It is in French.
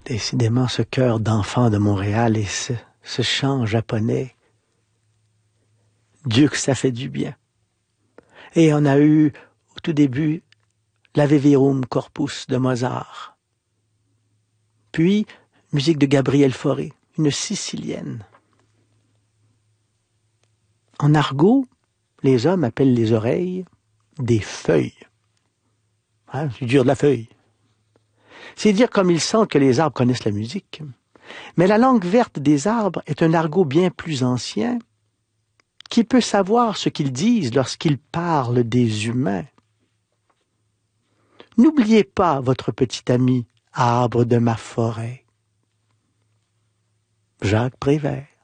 Décidément, ce cœur d'enfant de Montréal et ce chant japonais, Dieu que ça fait du bien. Et on a eu, au tout début, l'Ave Verum Corpus de Mozart. Puis, musique de Gabriel Fauré, une Sicilienne. En argot, les hommes appellent les oreilles des feuilles. Hein, c'est dur de la feuille. C'est dire comme il semble que les arbres connaissent la musique. Mais la langue verte des arbres est un argot bien plus ancien qui peut savoir ce qu'ils disent lorsqu'ils parlent des humains. N'oubliez pas votre petit ami, arbre de ma forêt. Jacques Prévert.